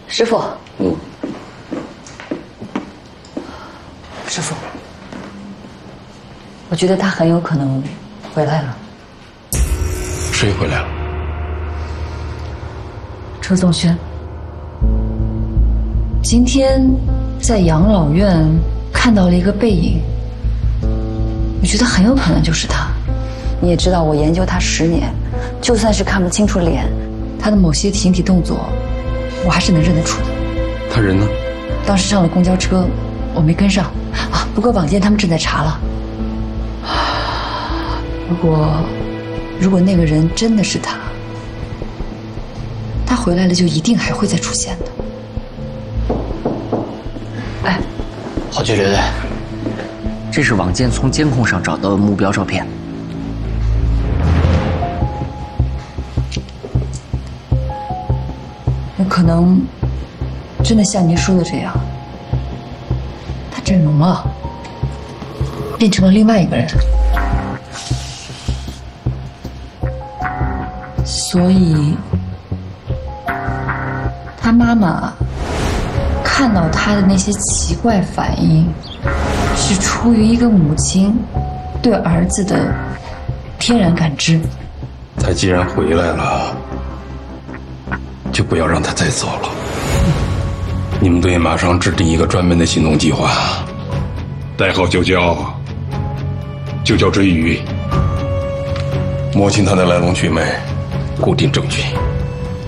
师傅，师傅，我觉得他很有可能回来了。 谁回来了？ 车宗轩。今天在养老院看到了一个背影，我觉得很有可能就是他。你也知道，我研究他10年，就算是看不清楚脸，他的某些形体动作，我还是能认得出的。 他人呢？ 当时上了公交车，我没跟上啊。不过网监他们正在查了。如果那个人真的是他，他回来了就一定还会再出现的。哎， 郝局留队，这是网监从监控上找到的目标照片。 有可能真的像您说的这样，他整容了，变成了另外一个人。所以他妈妈看到他的那些奇怪反应，是出于一个母亲对儿子的天然感知。 他既然回来了，就不要让他再走了。你们队马上制定一个专门的行动计划，代号就叫追鱼，摸清他的来龙去脉，固定证据。